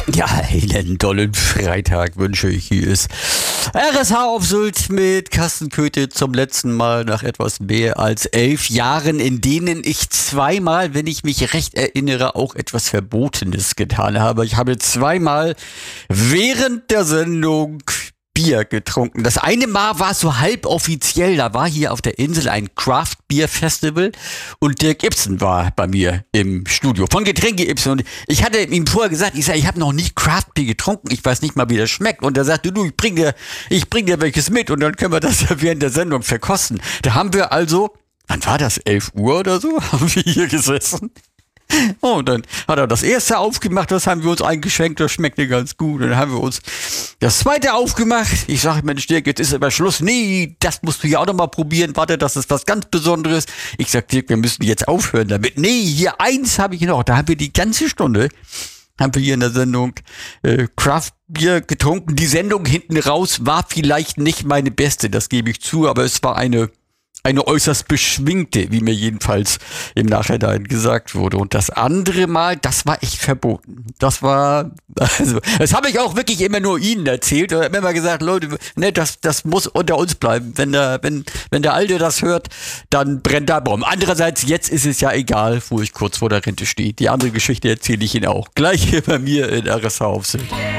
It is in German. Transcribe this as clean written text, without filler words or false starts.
Ja, einen tollen Freitag wünsche ich. Hier ist RSH auf Sylt mit Carsten Köthe zum letzten Mal nach etwas mehr als 11 Jahren, in denen ich zweimal, wenn ich mich recht erinnere, auch etwas Verbotenes getan habe. Ich habe zweimal während der Sendung Bier getrunken. Das eine Mal war so halb offiziell, da war hier auf der Insel ein Craft Beer Festival und Dirk Ibsen war bei mir im Studio von Getränke Ibsen und ich hatte ihm vorher gesagt, ich habe noch nie Craft Beer getrunken, ich weiß nicht mal, wie das schmeckt und er sagte, du, ich bring dir welches mit und dann können wir das ja während der Sendung verkosten. Da haben wir also, wann war das, 11 Uhr oder so, haben wir hier gesessen. Oh, und dann hat er das erste aufgemacht, das haben wir uns eingeschenkt, das schmeckte ganz gut. Und dann haben wir uns das zweite aufgemacht. Ich sage, Mensch, Dirk, jetzt ist aber Schluss. Nee, das musst du ja auch noch mal probieren. Warte, das ist was ganz Besonderes. Ich sag, Dirk, wir müssen jetzt aufhören damit. Nee, hier eins habe ich noch. Da haben wir die ganze Stunde, haben wir hier in der Sendung Craft Beer getrunken. Die Sendung hinten raus war vielleicht nicht meine beste, das gebe ich zu, aber es war eine äußerst beschwingte, wie mir jedenfalls im Nachhinein gesagt wurde. Und das andere Mal, das war echt verboten. Das habe ich auch wirklich immer nur Ihnen erzählt. Ich habe immer gesagt, Leute, ne, das muss unter uns bleiben. Wenn der Alte das hört, dann brennt der Baum. Andererseits, jetzt ist es ja egal, wo ich kurz vor der Rente stehe. Die andere Geschichte erzähle ich Ihnen auch. Gleich hier bei mir in RSH auf Sylt.